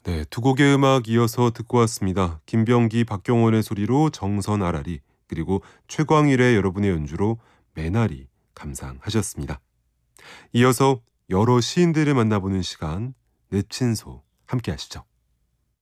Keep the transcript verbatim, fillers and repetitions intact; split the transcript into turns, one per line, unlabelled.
네, 두 곡의 음악 이어서 듣고 왔습니다. 김병기, 박경원의 소리로 정선 아라리, 그리고 최광일의 여러분의 연주로 메나리 감상하셨습니다. 이어서 여러 시인들을 만나보는 시간, 늪친소 함께 하시죠.